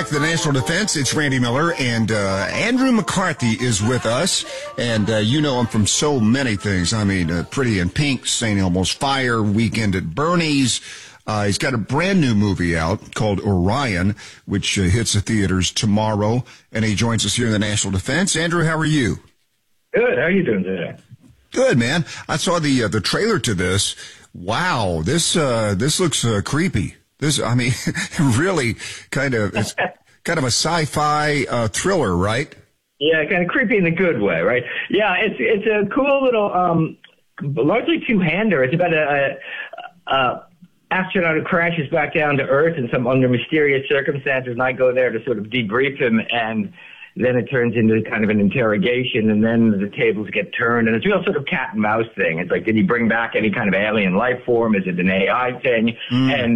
The National Defense, it's Randy Miller, and Andrew McCarthy is with us, and you know him from so many things. I mean, Pretty in Pink, St. Elmo's Fire, Weekend at Bernie's. He's got a brand new movie out called Orion, which hits the theaters tomorrow, and he joins us here in the National Defense. Andrew, how are you? Good. How are you doing today? Good, man. I saw the trailer to this. Wow, this looks creepy. This, I mean, really it's kind of a sci-fi thriller, right? Yeah, kind of creepy in the good way, right? Yeah, it's a cool little, largely two-hander. It's about a astronaut who crashes back down to Earth in some under mysterious circumstances, and I go there to sort of debrief him, and then it turns into kind of an interrogation, and then the tables get turned, and it's a real sort of cat and mouse thing. It's like, did he bring back any kind of alien life form? Is it an AI thing? And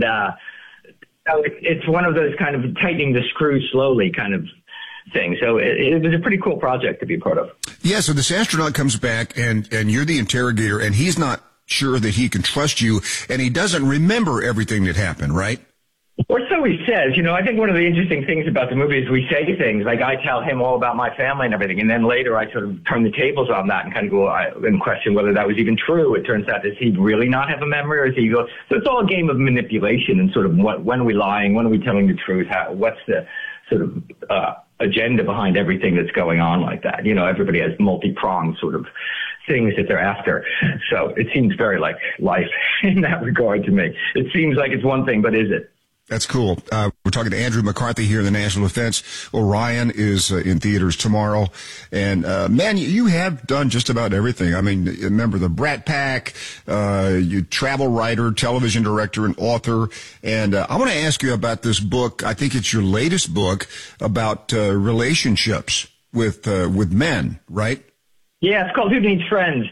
so it's one of those kind of tightening the screw slowly kind of thing. So it was a pretty cool project to be part of. Yeah, so this astronaut comes back, and you're the interrogator, and he's not sure that he can trust you, and he doesn't remember everything that happened, right? Or so he says. You know, I think one of the interesting things about the movie is we say things, like I tell him all about my family and everything, and then later I sort of turn the tables on that and kind of go and question whether that was even true. It turns out, does he really not have a memory, or is he go? So it's all a game of manipulation and sort of when are we lying, when are we telling the truth, what's the sort of agenda behind everything that's going on like that. You know, everybody has multi-pronged sort of things that they're after. So it seems very like life in that regard to me. It seems like it's one thing, but is it? That's cool. We're talking to Andrew McCarthy here in the National Defense. Orion is in theaters tomorrow. And, man, you have done just about everything. I mean, remember the Brat Pack, you travel writer, television director, and author. And I want to ask you about this book. I think it's your latest book about relationships with men, right? Yeah, it's called Who Needs Friends?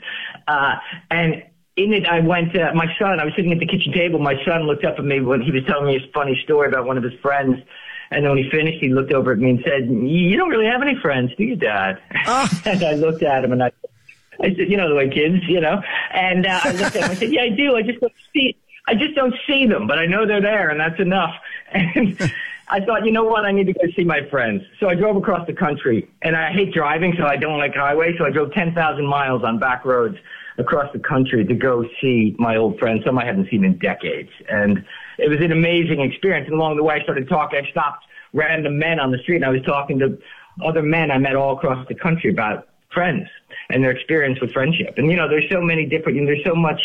And in it, I went, my son, I was sitting at the kitchen table. My son looked up at me when he was telling me his funny story about one of his friends. And then when he finished, he looked over at me and said, "You don't really have any friends, do you, Dad?" Oh. And I looked at him and I said, you know, the way kids, you know, and I looked at him and I said, "Yeah, I do. I just don't see them, but I know they're there, and that's enough." And I thought, you know what? I need to go see my friends. So I drove across the country, and I hate driving, so I don't like highways. So I drove 10,000 miles on back roads across the country to go see my old friends, some I hadn't seen in decades. And it was an amazing experience. And along the way, I started talking. I stopped random men on the street, and I was talking to other men I met all across the country about friends and their experience with friendship. And, you know, there's so many different, and there's so much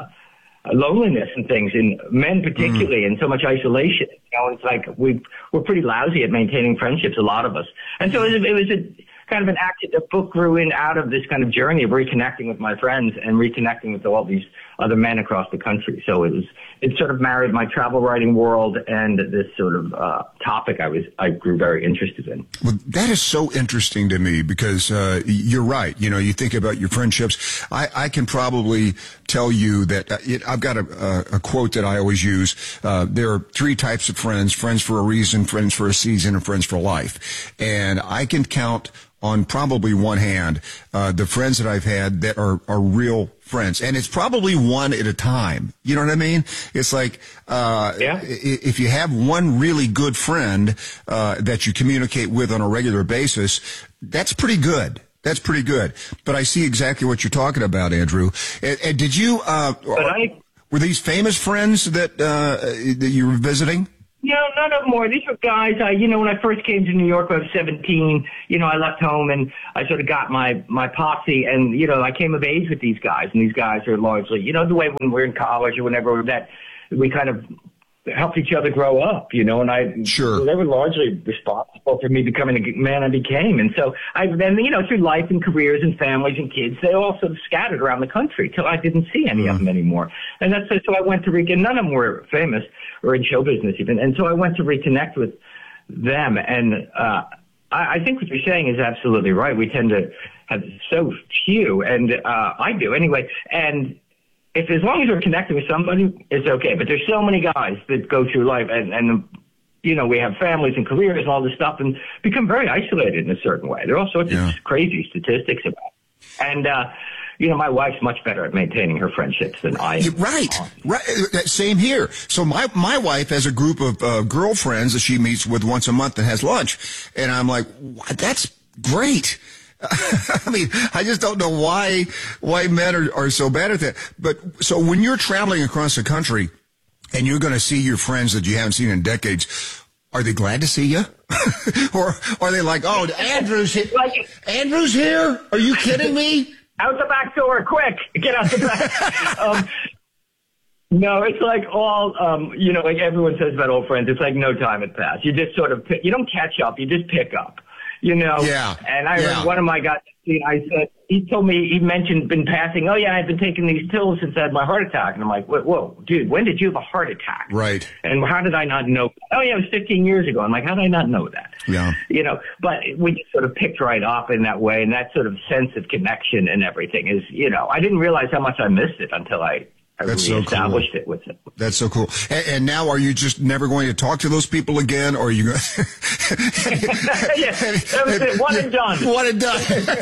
loneliness and things in men particularly, and so much isolation. You know, it's like we're pretty lousy at maintaining friendships, a lot of us. And so it was a kind of an act that the book grew in out of this kind of journey of reconnecting with my friends and reconnecting with all these other men across the country. So it sort of married my travel writing world and this sort of topic I grew very interested in. Well, that is so interesting to me because you're right. You know, you think about your friendships. I can probably tell you that I've got a quote that I always use. There are three types of friends: friends for a reason, friends for a season, and friends for life. And I can count on probably one hand the friends that I've had that are real friends, and it's probably one at a time. You know what I mean? It's like if you have one really good friend that you communicate with on a regular basis, that's pretty good. That's pretty good. But I see exactly what you're talking about, Andrew. And did you? Were these famous friends that you were visiting? No, none of them were. These were guys, you know, when I first came to New York when I was 17, you know, I left home and I sort of got my posse, and, you know, I came of age with these guys, and these guys are largely, you know, the way when we're in college or whenever that we kind of helped each other grow up, you know, and sure. They were largely responsible for me becoming the man I became. And so then, you know, through life and careers and families and kids, they all sort of scattered around the country till I didn't see any of them anymore. And so I went to none of them were famous or in show business even. And so I went to reconnect with them. And I think what you're saying is absolutely right. We tend to have so few, and I do anyway. And as long as we're connecting with somebody, it's okay. But there's so many guys that go through life and you know, we have families and careers and all this stuff and become very isolated in a certain way. There are all sorts of crazy statistics about it. And my wife's much better at maintaining her friendships than I am. Right. Same here. So my wife has a group of girlfriends that she meets with once a month and has lunch. And I'm like, that's great. I mean, I just don't know why men are so bad at that. But so when you're traveling across the country and you're going to see your friends that you haven't seen in decades, are they glad to see you? Or are they like, oh, Andrew's here? Andrew's here? Are you kidding me? Out the back door, quick! Get out the back. No, it's like all, like everyone says about old friends. It's like no time had passed. You just sort of, you don't catch up. You just pick up. Yeah. And I heard one of my guys, he told me, been passing, oh yeah, I've been taking these pills since I had my heart attack. And I'm like, whoa, dude, when did you have a heart attack? Right. And how did I not know? Oh yeah, it was 15 years ago. I'm like, how did I not know that? Yeah. But we just sort of picked right up in that way. And that sort of sense of connection and everything is, I didn't realize how much I missed it until I reestablished it with it. That's so cool. And now are you just never going to talk to those people again, or are you going to... Yeah, that was it. One and done. One and done.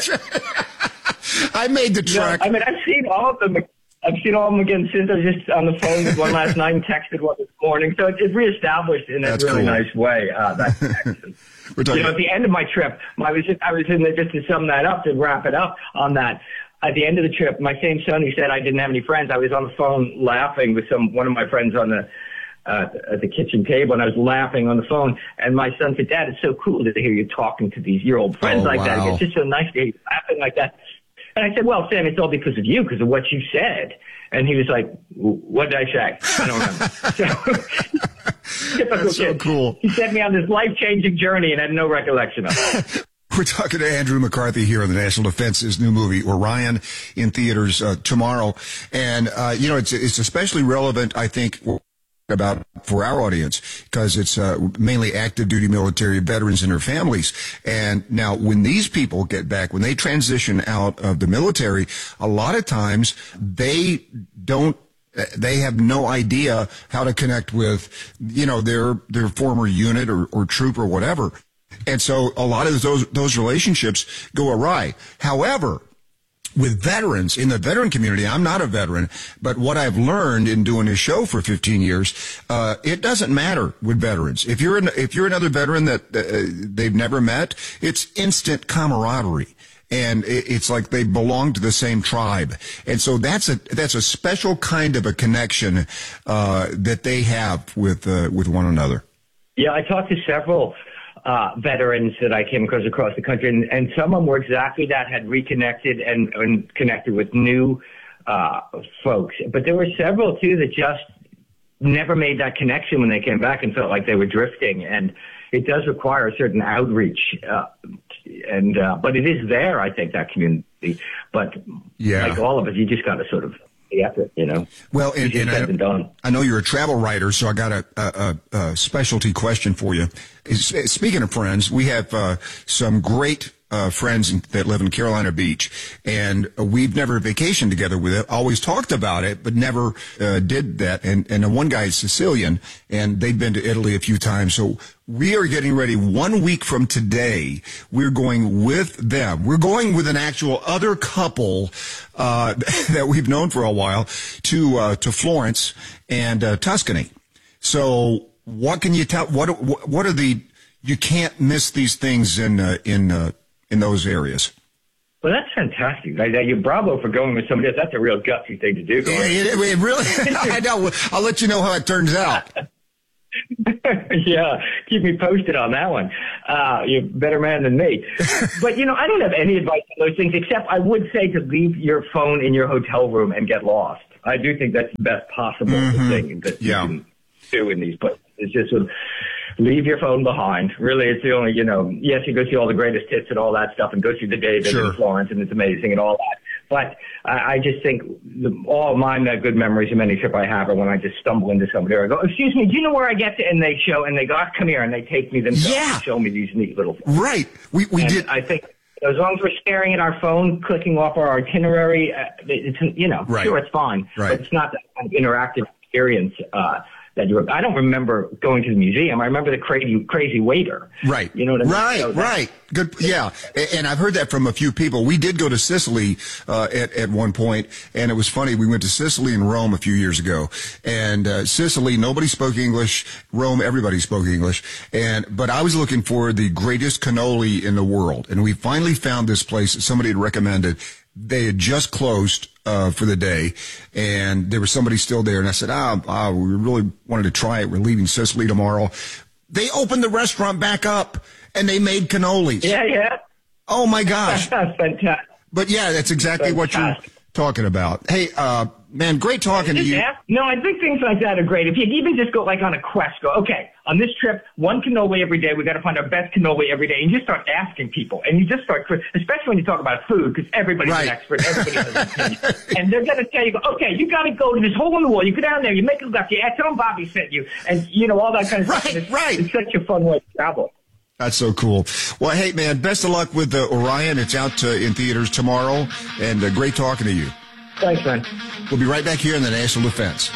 I made the trek. No, I mean, I've seen all of them. I've seen all of them again since. I was just on the phone with one last night and texted one this morning. So it's reestablished in a really nice way, that connection. At the end of my trip, I was in there just to sum that up, to wrap it up on that. At the end of the trip, my same son who said I didn't have any friends, I was on the phone laughing with one of my friends on at the kitchen table, and I was laughing on the phone. And my son said, "Dad, it's so cool to hear you talking to your old friends like that. It's just so nice to hear you laughing like that." And I said, "Well, Sam, it's all because of you, because of what you said." And he was like, "What did I say? I don't remember." That's so cool. He sent me on this life-changing journey and had no recollection of it. We're talking to Andrew McCarthy here on the National Defense's new movie, Orion, in theaters tomorrow. And, it's especially relevant, I think, for our audience, because it's mainly active duty military veterans and their families. And now when these people get back, when they transition out of the military, a lot of times they have no idea how to connect with, their former unit or troop or whatever. And so a lot of those relationships go awry. However, with veterans in the veteran community, I'm not a veteran, but what I've learned in doing this show for 15 years, it doesn't matter with veterans. If you're another veteran that they've never met, it's instant camaraderie. And it's like they belong to the same tribe. And so that's a special kind of a connection, that they have with one another. Yeah, I talked to several veterans that I came across the country, and some of them were exactly that, had reconnected and connected with new folks. But there were several, too, that just never made that connection when they came back and felt like they were drifting. And it does require a certain outreach, but it is there, I think, that community. But like all of us, you just got to sort of the effort, Well, and I know you're a travel writer, so I got a specialty question for you. Speaking of friends, we have some great friends that live in Carolina Beach, and we've never vacationed together with it. Always talked about it, but never did that. And one guy is Sicilian, and they've been to Italy a few times. So we are getting ready 1 week from today. We're going with them. We're going with an actual other couple that we've known for a while to Florence and Tuscany. So what can you tell? What are the? You can't miss these things in those areas. Well, that's fantastic. You bravo for going with somebody else. That's a real gutsy thing to do. It really. I know. I'll let you know how it turns out. Yeah, keep me posted on that one. You're a better man than me. But, I don't have any advice on those things, except I would say to leave your phone in your hotel room and get lost. I do think that's the best possible thing that you can do in these places. It's just sort of leave your phone behind. Really, it's the only, yes, you go see all the greatest hits and all that stuff and go see the David in Florence, and it's amazing and all that. But I just think all my good memories of any trip I have are when I just stumble into somebody or I go, "Excuse me, do you know where I get to?" And they go, "Come here," and they take me themselves and show me these neat little things. Right. We did. I think as long as we're staring at our phone, clicking off our itinerary, it's, sure, it's fine. Right. But it's not that kind of interactive experience that I don't remember going to the museum. I remember the crazy waiter. Right. You know what I mean? Right, So right. Good. Yeah. And I've heard that from a few people. We did go to Sicily, at one point, and it was funny. We went to Sicily and Rome a few years ago, and, Sicily, nobody spoke English. Rome, everybody spoke English. But I was looking for the greatest cannoli in the world, and we finally found this place that somebody had recommended. They had just closed for the day, and there was somebody still there, and I said, we really wanted to try it. We're leaving Sicily tomorrow. They opened the restaurant back up, and they made cannolis. Yeah. Oh, my gosh. Fantastic. But, yeah, that's exactly what you're talking about. Hey, man, great talking to you. No, I think things like that are great. If you even just go like on a quest, okay, on this trip, one cannoli every day. We got to find our best cannoli every day. And you just start asking people, and you just start, especially when you talk about food, because everybody's an expert. Everybody has an opinion. And they're going to tell you, okay, you got to go to this hole in the wall. You go down there, you make it left. Tell them Bobby sent you. And, all that kind of stuff. Right. It's such a fun way to travel. That's so cool. Well, hey, man, best of luck with Orion. It's out in theaters tomorrow, and great talking to you. Thanks, man. We'll be right back here in the National Defense.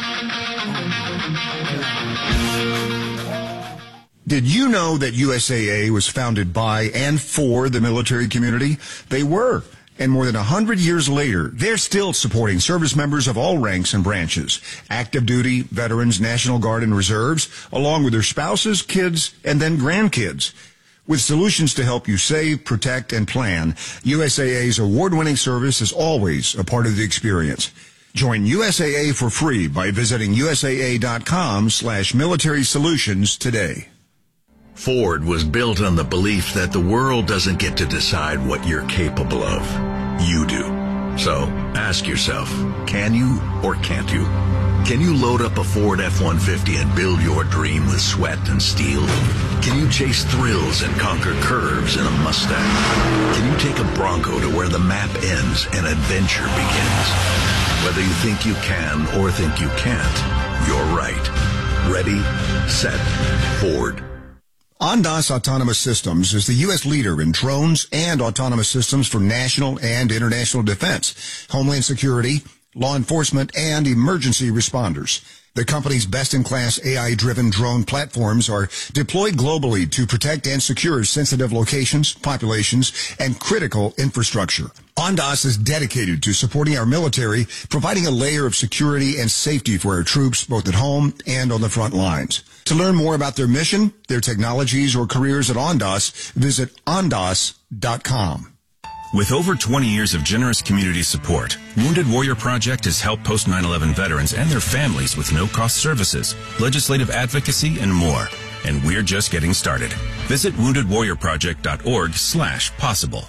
Did you know that USAA was founded by and for the military community? They were. And more than 100 years later, they're still supporting service members of all ranks and branches, active duty, veterans, National Guard, and reserves, along with their spouses, kids, and then grandkids. With solutions to help you save, protect, and plan, USAA's award-winning service is always a part of the experience. Join USAA for free by visiting USAA.com/military solutions today. Ford was built on the belief that the world doesn't get to decide what you're capable of. You do. So ask yourself, can you or can't you? Can you load up a Ford F-150 and build your dream with sweat and steel? Can you chase thrills and conquer curves in a Mustang? Can you take a Bronco to where the map ends and adventure begins? Whether you think you can or think you can't, you're right. Ready, set, Ford. Ondas Autonomous Systems is the U.S. leader in drones and autonomous systems for national and international defense, homeland security, law enforcement, and emergency responders. The company's best-in-class AI-driven drone platforms are deployed globally to protect and secure sensitive locations, populations, and critical infrastructure. Ondas is dedicated to supporting our military, providing a layer of security and safety for our troops, both at home and on the front lines. To learn more about their mission, their technologies, or careers at Ondas, visit ondas.com. With over 20 years of generous community support, Wounded Warrior Project has helped post 9/11 veterans and their families with no-cost services, legislative advocacy, and more. And we're just getting started. Visit woundedwarriorproject.org/possible.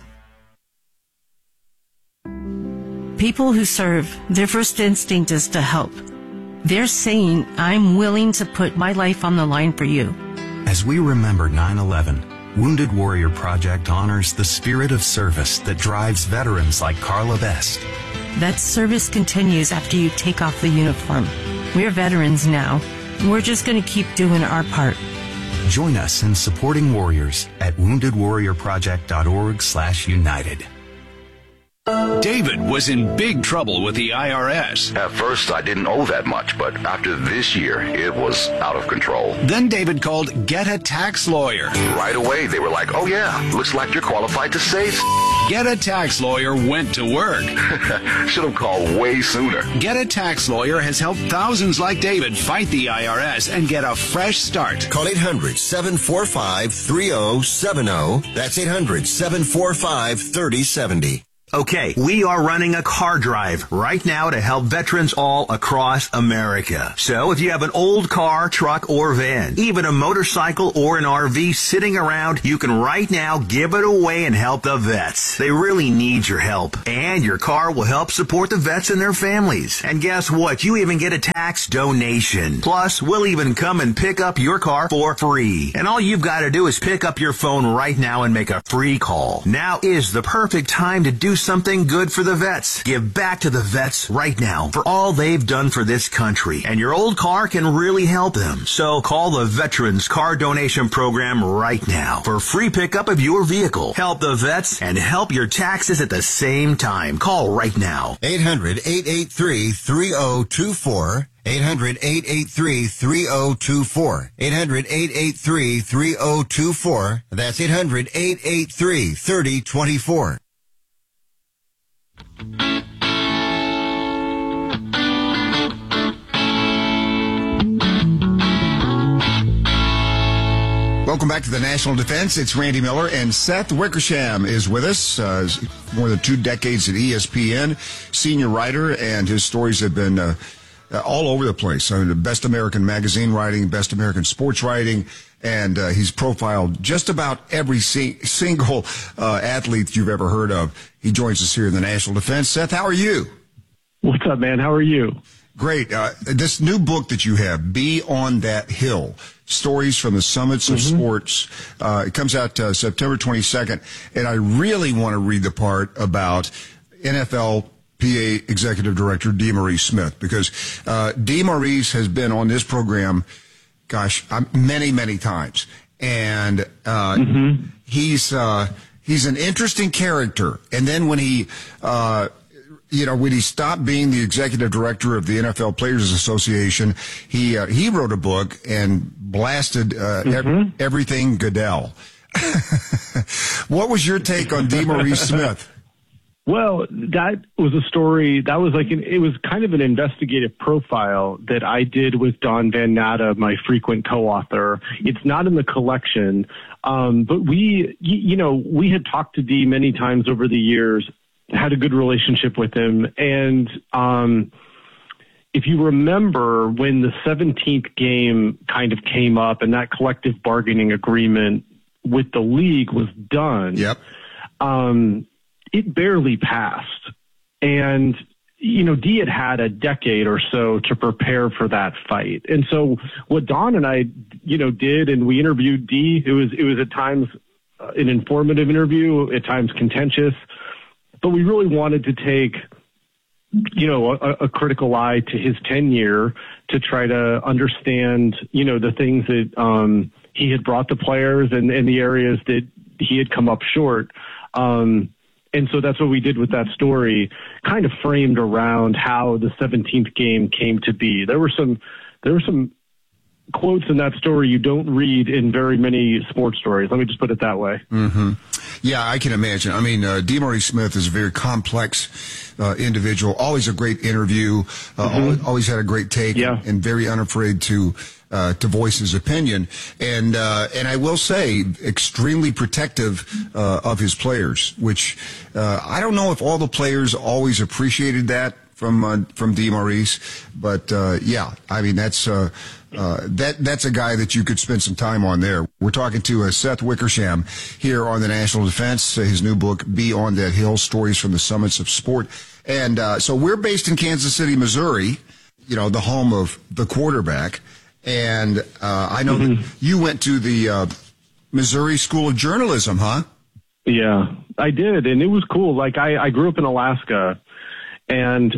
People who serve, their first instinct is to help. They're saying, I'm willing to put my life on the line for you. As we remember 9/11, Wounded Warrior Project honors the spirit of service that drives veterans like Carla Best. That service continues after you take off the uniform. We're veterans now. We're just going to keep doing our part. Join us in supporting warriors at woundedwarriorproject.org/united. David was in big trouble with the IRS. At first, I didn't owe that much, but after this year, it was out of control. Then David called Get a Tax Lawyer. Right away, they were like, oh yeah, looks like you're qualified to save. Get a Tax Lawyer went to work. Should have called way sooner. Get a Tax Lawyer has helped thousands like David fight the IRS and get a fresh start. Call 800-745-3070. That's 800-745-3070. Okay, we are running a car drive right now to help veterans all across America. So if you have an old car, truck, or van, even a motorcycle or an RV sitting around, you can right now give it away and help the vets. They really need your help. And your car will help support the vets and their families. And guess what? You even get a tax donation. Plus, we'll even come and pick up your car for free. And all you've got to do is pick up your phone right now and make a free call. Now is the perfect time to do something good for the vets. Give back to the vets right now for all they've done for this country. And your old car can really help them. So call the Veterans Car Donation Program right now for free pickup of your vehicle. Help the vets and help your taxes at the same time. Call right now. 800-883-3024. 800-883-3024. 800-883-3024. That's 800-883-3024. Welcome back to the National Defense. It's Randy Miller, and Seth Wickersham is with us. More than 2 decades at ESPN, senior writer, and his stories have been all over the place. I mean, the Best American Magazine writing, Best American Sports writing, and he's profiled just about every single athlete you've ever heard of. He joins us here in the National Defense. Seth, how are you? What's up, man? How are you? Great. This new book that you have, Be on That Hill, Stories from the Summits of Sports, it comes out September 22nd, and I really want to read the part about NFLPA Executive Director DeMaurice Smith, because DeMaurice has been on this program, many, many times, and he's an interesting character. And then when he when he stopped being the executive director of the NFL Players Association, he wrote a book and blasted everything Goodell. What was your take on DeMaurice Smith? Well, that was a story that was it was kind of an investigative profile that I did with Don Van Natta, my frequent co-author. It's not in the collection, but we had talked to D many times over the years, had a good relationship with him. And if you remember when the 17th game kind of came up and that collective bargaining agreement with the league was done, it barely passed. And, D had a decade or so to prepare for that fight. And so what Don and I, did, and we interviewed D, it was at times an informative interview, at times contentious, but we really wanted to take, a critical eye to his tenure to try to understand, the things that he had brought the players and the areas that he had come up short. And so that's what we did with that story, kind of framed around how the 17th game came to be. There were some quotes in that story you don't read in very many sports stories. Let me just put it that way. Yeah, I can imagine. I mean, DeMaurice Smith is a very complex individual, always a great interview, always had a great take, and very unafraid to voice his opinion. And I will say, extremely protective of his players, which I don't know if all the players always appreciated that from DeMaurice, but I mean, that's a guy that you could spend some time on there. We're talking to Seth Wickersham here on the National Defense, his new book, Be on That Hill, Stories from the Summits of Sport. And so we're based in Kansas City, Missouri, the home of the quarterback. And I know that you went to the Missouri School of Journalism, huh? Yeah, I did. And it was cool. I grew up in Alaska. And,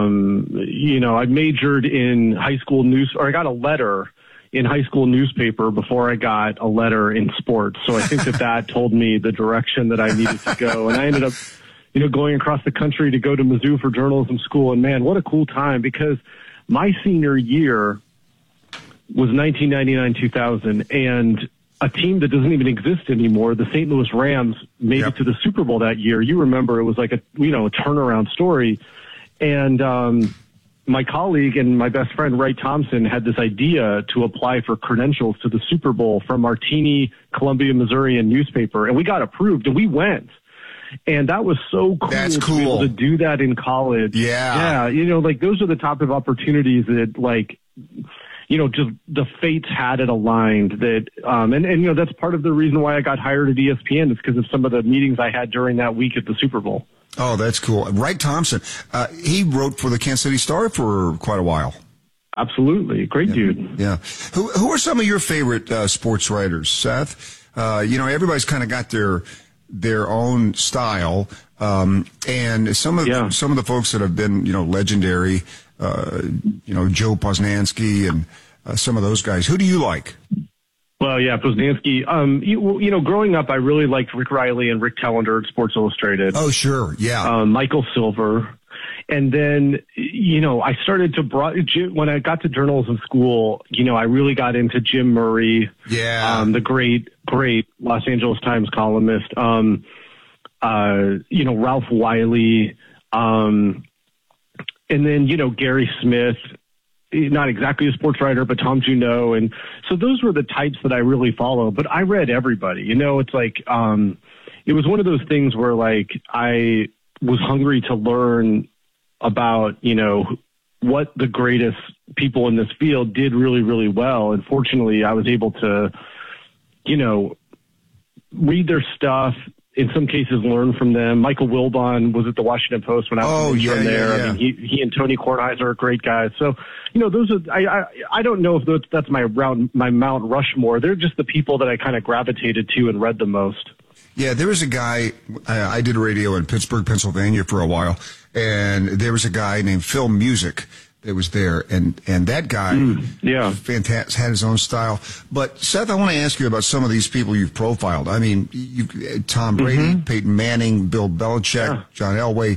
I majored in high school I got a letter in high school newspaper before I got a letter in sports. So I think that told me the direction that I needed to go. And I ended up, going across the country to go to Mizzou for journalism school. And man, what a cool time, because my senior year was 1999-2000, and a team that doesn't even exist anymore, the St. Louis Rams, made it to the Super Bowl that year. You remember it was like a turnaround story. And my colleague and my best friend, Ray Thompson, had this idea to apply for credentials to the Super Bowl from Martini, Columbia, Missourian newspaper. And we got approved, and we went. And that was so cool. That's cool. To be able to do that in college. Yeah. Yeah. Those are the type of opportunities that, just the fates had it aligned that, and that's part of the reason why I got hired at ESPN is because of some of the meetings I had during that week at the Super Bowl. Oh, that's cool. Ray Thompson, he wrote for the Kansas City Star for quite a while. Absolutely. Great dude. Yeah. Who are some of your favorite sports writers, Seth? Everybody's kind of got their own style. And some of the folks that have been, legendary, Joe Posnanski and some of those guys. Who do you like? Well, yeah, Posnanski. Growing up, I really liked Rick Riley and Rick Tellender at Sports Illustrated. Oh, sure. Yeah. Michael Silver. And then, I started when I got to journalism school, I really got into Jim Murray, the great Los Angeles Times columnist, Ralph Wiley, and then, Gary Smith, not exactly a sports writer, but Tom Junot. And so those were the types that I really follow, but I read everybody, it's like, it was one of those things where like I was hungry to learn about, what the greatest people in this field did really, really well. And fortunately I was able to, read their stuff, in some cases learn from them. Michael Wilbon was at the Washington Post when I was there. I mean, he and Tony Kornheiser are great guys. So, those are, I don't know if that's my Mount Rushmore. They're just the people that I kind of gravitated to and read the most. Yeah, there was a guy, I did radio in Pittsburgh, Pennsylvania for a while, and there was a guy named Phil Music that was there, and that guy, fantastic, had his own style. But Seth, I want to ask you about some of these people you've profiled. I mean, Tom Brady, Peyton Manning, Bill Belichick, John Elway.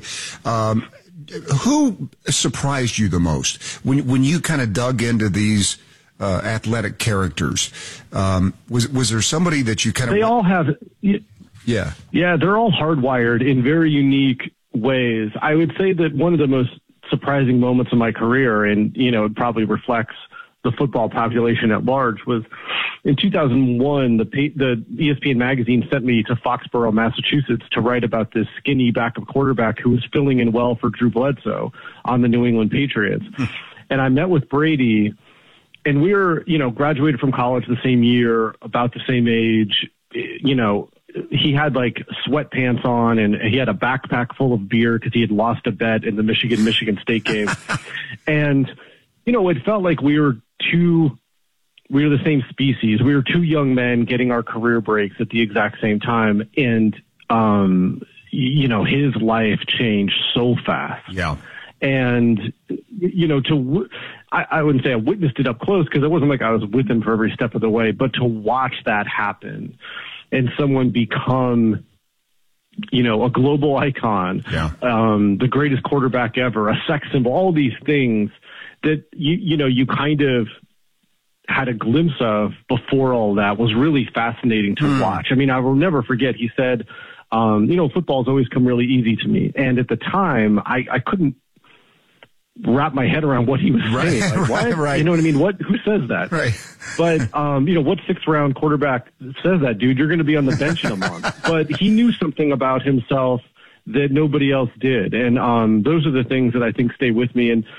Who surprised you the most when you kind of dug into these athletic characters? Was there somebody that you kind of... They all have... Yeah, they're all hardwired in very unique ways. I would say that one of the most surprising moments of my career, and it probably reflects the football population at large, was in 2001. The ESPN magazine sent me to Foxborough, Massachusetts, to write about this skinny backup quarterback who was filling in well for Drew Bledsoe on the New England Patriots. And I met with Brady, and we were, graduated from college the same year, about the same age. He had like sweatpants on, and he had a backpack full of beer because he had lost a bet in the Michigan State game. And, it felt like we were the same species. We were two young men getting our career breaks at the exact same time. And, his life changed so fast. Yeah. And, I wouldn't say I witnessed it up close because it wasn't like I was with him for every step of the way, but to watch that happen and someone become, a global icon, the greatest quarterback ever, a sex symbol, all these things that, you kind of had a glimpse of before all that was really fascinating to watch. I mean, I will never forget, he said, football's always come really easy to me. And at the time, I couldn't wrap my head around what he was saying. Like, what? Right. You know what I mean? Who says that? Right. But, what 6th round quarterback says that, dude? You're going to be on the bench in a month. But he knew something about himself that nobody else did. And, those are the things that I think stay with me. And,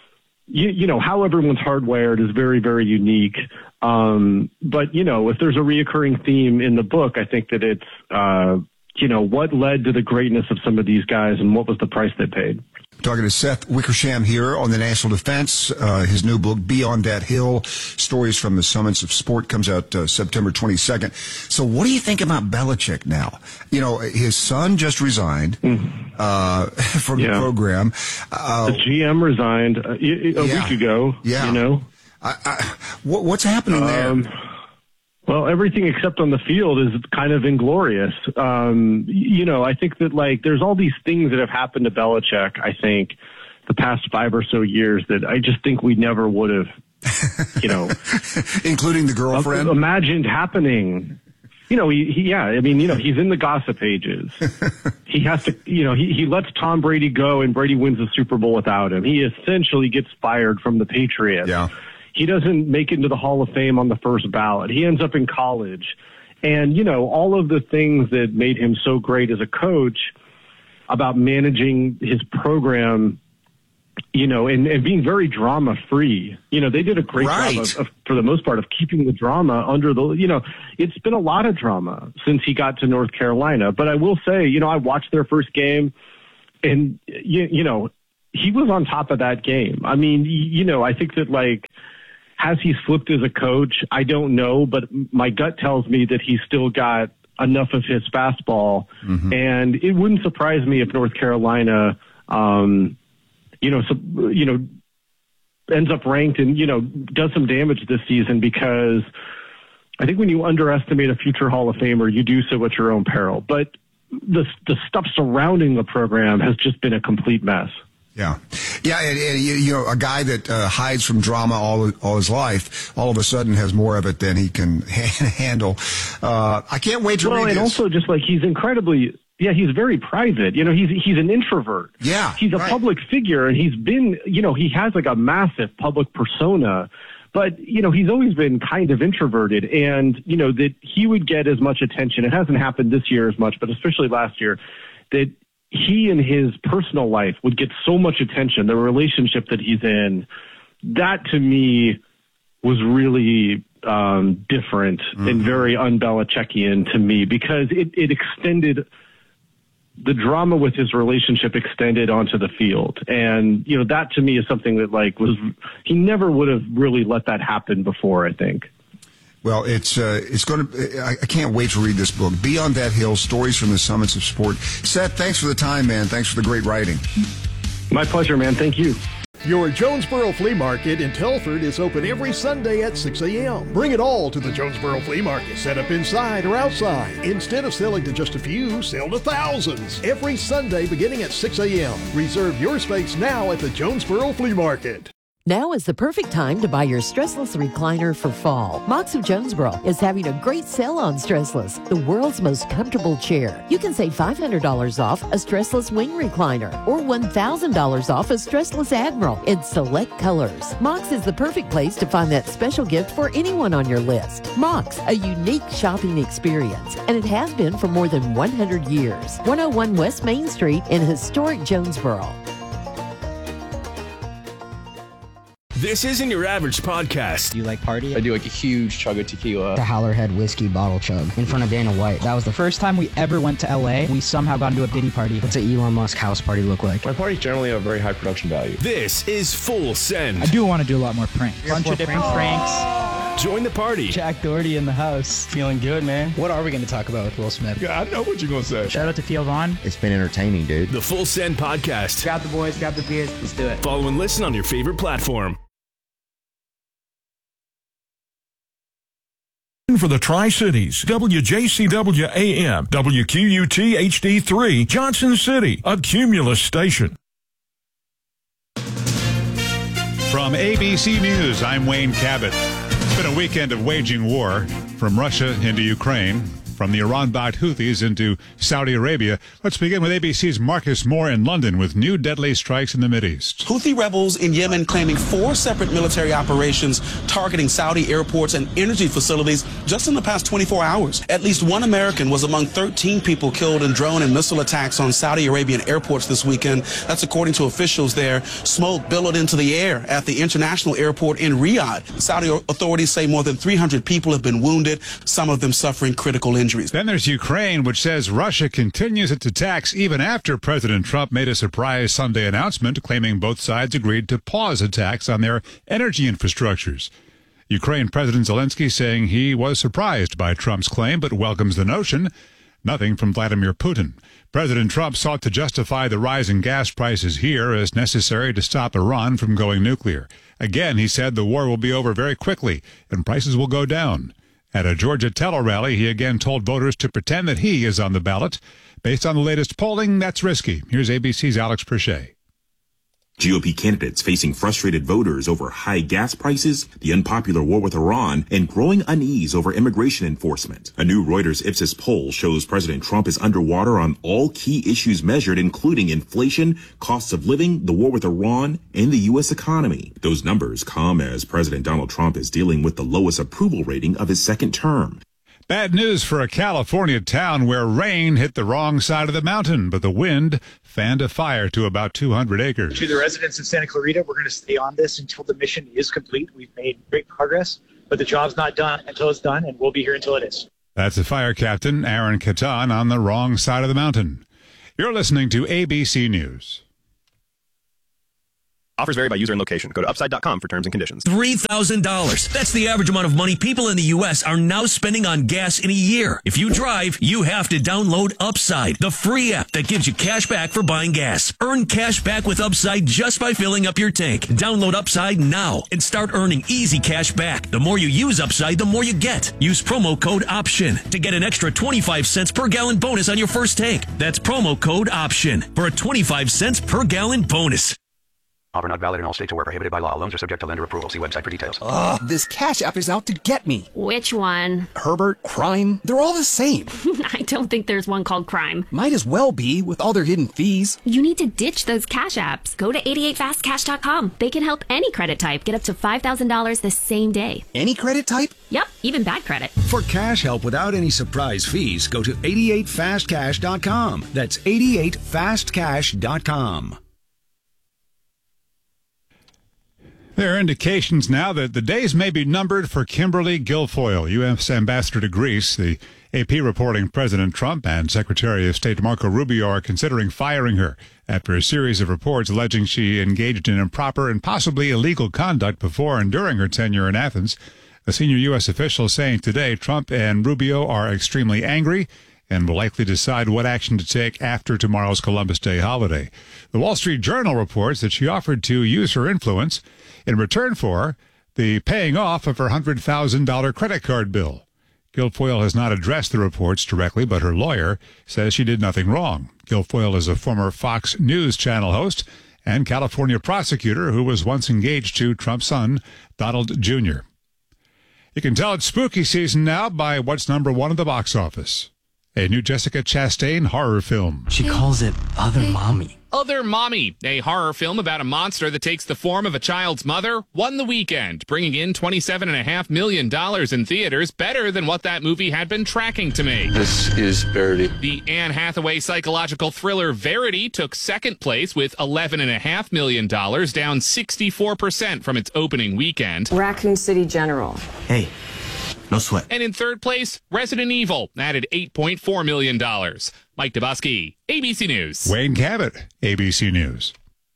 how everyone's hardwired is very, very unique. But, if there's a reoccurring theme in the book, I think that it's, what led to the greatness of some of these guys and what was the price they paid. Talking to Seth Wickersham here on the National Defense. His new book, Beyond That Hill, Stories from the Summits of Sport, comes out September 22nd. So what do you think about Belichick now? His son just resigned from the program. The GM resigned a week ago. Yeah. What's happening there? Well, everything except on the field is kind of inglorious. I think that there's all these things that have happened to Belichick, I think, the past 5 or so years that I just think we never would have, including the girlfriend, imagined happening. He's in the gossip pages. He has to, he lets Tom Brady go and Brady wins the Super Bowl without him. He essentially gets fired from the Patriots. Yeah. He doesn't make it into the Hall of Fame on the first ballot. He ends up in college. And, all of the things that made him so great as a coach about managing his program, and being very drama-free. They did a great job of, for the most part, of keeping the drama under the, it's been a lot of drama since he got to North Carolina. But I will say, I watched their first game, and, he was on top of that game. I mean, I think that, has he slipped as a coach? I don't know, but my gut tells me that he's still got enough of his fastball. Mm-hmm. And it wouldn't surprise me if North Carolina, ends up ranked and, does some damage this season, because I think when you underestimate a future Hall of Famer, you do so at your own peril. But the stuff surrounding the program has just been a complete mess. Yeah. Yeah, and you know, a guy that hides from drama all his life, all of a sudden has more of it than he can handle. I can't wait to read this. And also just like he's incredibly... Yeah, he's very private. You know, he's an introvert. Yeah. He's a public figure, and he's been, you know, he has like a massive public persona, but, you know, he's always been kind of introverted, and, you know, that he would get as much attention. It hasn't happened this year as much, but especially last year, that he and his personal life would get so much attention, the relationship that he's in. That to me was really different and very un-Belichickian to me, because it extended... The drama with his relationship extended onto the field. And, you know, that to me is something that he never would have really let that happen before, I think. Well, it's going to, I can't wait to read this book. Beyond That Hill, Stories from the Summits of Sport. Seth, thanks for the time, man. Thanks for the great writing. My pleasure, man. Thank you. Your Jonesboro Flea Market in Telford is open every Sunday at 6 a.m. Bring it all to the Jonesboro Flea Market. Set up inside or outside. Instead of selling to just a few, sell to thousands. Every Sunday beginning at 6 a.m. Reserve your space now at the Jonesboro Flea Market. Now is the perfect time to buy your Stressless recliner for fall. Mox of Jonesboro is having a great sale on Stressless, the world's most comfortable chair. You can save $500 off a Stressless wing recliner or $1,000 off a Stressless Admiral in select colors. Mox is the perfect place to find that special gift for anyone on your list. Mox, a unique shopping experience, and it has been for more than 100 years. 101 West Main Street in historic Jonesboro. This isn't your average podcast. Do you like party? I do like a huge chug of tequila. The Howlerhead whiskey bottle chug in front of Dana White. That was the first time we ever went to LA. We somehow got into a Diddy party. What's an Elon Musk house party look like? My parties generally have very high production value. This is Full Send. I do want to do a lot more pranks. Bunch of different pranks. Join the party. Jack Doherty in the house. Feeling good, man. What are we going to talk about with Will Smith? Yeah, I know what you're going to say. Shout out to Theo Vaughn. It's been entertaining, dude. The Full Send podcast. Grab the boys, grab the beers. Let's do it. Follow and listen on your favorite platform. For the Tri-Cities, WJCW AM, WQUT HD3, Johnson City, a Cumulus station. From ABC News, I'm Wayne Cabot. It's been a weekend of waging war from Russia into Ukraine, from the Iran-backed Houthis into Saudi Arabia. Let's begin with ABC's Marcus Moore in London with new deadly strikes in the Mideast. Houthi rebels in Yemen claiming 4 separate military operations targeting Saudi airports and energy facilities just in the past 24 hours. At least one American was among 13 people killed in drone and missile attacks on Saudi Arabian airports this weekend. That's according to officials there. Smoke billowed into the air at the international airport in Riyadh. Saudi authorities say more than 300 people have been wounded, some of them suffering critical injuries. Then there's Ukraine, which says Russia continues its attacks even after President Trump made a surprise Sunday announcement claiming both sides agreed to pause attacks on their energy infrastructures. Ukraine President Zelensky saying he was surprised by Trump's claim but welcomes the notion. Nothing from Vladimir Putin. President Trump sought to justify the rise in gas prices here as necessary to stop Iran from going nuclear. Again, he said the war will be over very quickly and prices will go down. At a Georgia Teller rally, he again told voters to pretend that he is on the ballot. Based on the latest polling, that's risky. Here's ABC's Alex Perchet. GOP candidates facing frustrated voters over high gas prices, the unpopular war with Iran, and growing unease over immigration enforcement. A new Reuters Ipsos poll shows President Trump is underwater on all key issues measured, including inflation, costs of living, the war with Iran, and the U.S. economy. Those numbers come as President Donald Trump is dealing with the lowest approval rating of his second term. Bad news for a California town where rain hit the wrong side of the mountain, but the wind fanned a fire to about 200 acres. To the residents of Santa Clarita, we're going to stay on this until the mission is complete. We've made great progress, but the job's not done until it's done, and we'll be here until it is. That's the fire captain, Aaron Catan, on the wrong side of the mountain. You're listening to ABC News. Offers vary by user and location. Go to upside.com for terms and conditions. $3,000. That's the average amount of money people in the U.S. are now spending on gas in a year. If you drive, you have to download Upside, the free app that gives you cash back for buying gas. Earn cash back with Upside just by filling up your tank. Download Upside now and start earning easy cash back. The more you use Upside, the more you get. Use promo code OPTION to get an extra 25 cents per gallon bonus on your first tank. That's promo code OPTION for a 25 cents per gallon bonus. Offer not valid in all states or where prohibited by law. Loans are subject to lender approval. See website for details. Ugh, this Cash App is out to get me. Which one? Herbert, Crime, they're all the same. I don't think there's one called Crime. Might as well be with all their hidden fees. You need to ditch those Cash Apps. Go to 88fastcash.com. They can help any credit type get up to $5,000 the same day. Any credit type? Yep, even bad credit. For cash help without any surprise fees, go to 88fastcash.com. That's 88fastcash.com. There are indications now that the days may be numbered for Kimberly Guilfoyle, U.S. Ambassador to Greece. The AP reporting President Trump and Secretary of State Marco Rubio are considering firing her after a series of reports alleging she engaged in improper and possibly illegal conduct before and during her tenure in Athens. A senior U.S. official saying today Trump and Rubio are extremely angry and will likely decide what action to take after tomorrow's Columbus Day holiday. The Wall Street Journal reports that she offered to use her influence in return for the paying off of her $100,000 credit card bill. Guilfoyle has not addressed the reports directly, but her lawyer says she did nothing wrong. Guilfoyle is a former Fox News Channel host and California prosecutor who was once engaged to Trump's son, Donald Jr. You can tell it's spooky season now by what's number one at the box office. A new Jessica Chastain horror film. She calls it Other Mommy. Other Mommy, a horror film about a monster that takes the form of a child's mother, won the weekend, bringing in $27.5 million in theaters, better than what that movie had been tracking to make. This is Verity. The Anne Hathaway psychological thriller Verity took second place with $11.5 million, down 64% from its opening weekend. Raccoon City General. Hey, no sweat. And in third place, Resident Evil added $8.4 million. Mike Dabowski, ABC News. Wayne Cabot, ABC News.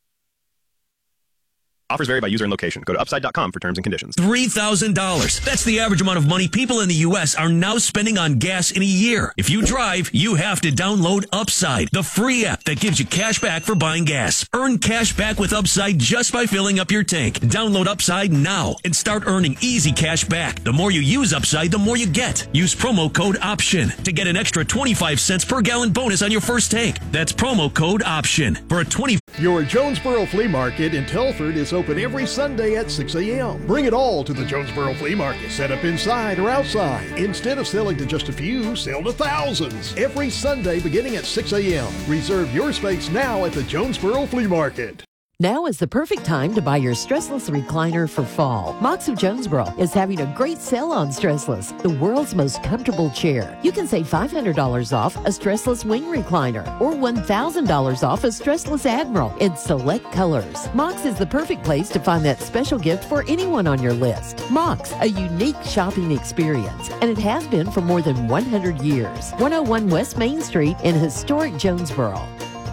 Offers vary by user and location. Go to upside.com for terms and conditions. $3,000. That's the average amount of money people in the U.S. are now spending on gas in a year. If you drive, you have to download Upside, the free app that gives you cash back for buying gas. Earn cash back with Upside just by filling up your tank. Download Upside now and start earning easy cash back. The more you use Upside, the more you get. Use promo code OPTION to get an extra 25 cents per gallon bonus on your first tank. That's promo code OPTION for a 20. Your Jonesboro Flea Market in Telford is open every Sunday at 6 a.m. Bring it all to the Jonesboro Flea Market. Set up inside or outside. Instead of selling to just a few, sell to thousands. Every Sunday beginning at 6 a.m. Reserve your space now at the Jonesboro Flea Market. Now is the perfect time to buy your stressless recliner for fall. Mox of Jonesboro is having a great sale on Stressless, the world's most comfortable chair. You can save $500 off a stressless wing recliner or $1,000 off a stressless Admiral in select colors. Mox is the perfect place to find that special gift for anyone on your list. Mox, a unique shopping experience, and it has been for more than 100 years. 101 West Main Street in historic Jonesboro.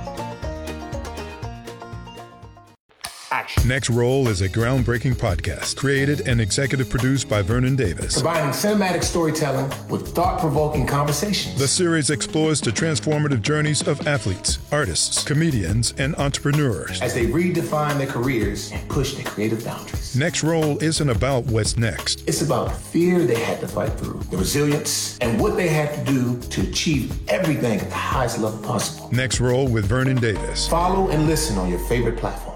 Next Roll is a groundbreaking podcast created and executive produced by Vernon Davis. Combining cinematic storytelling with thought-provoking conversations. The series explores the transformative journeys of athletes, artists, comedians, and entrepreneurs as they redefine their careers and push their creative boundaries. Next Roll isn't about what's next. It's about the fear they had to fight through, the resilience, and what they had to do to achieve everything at the highest level possible. Next Roll with Vernon Davis. Follow and listen on your favorite platform.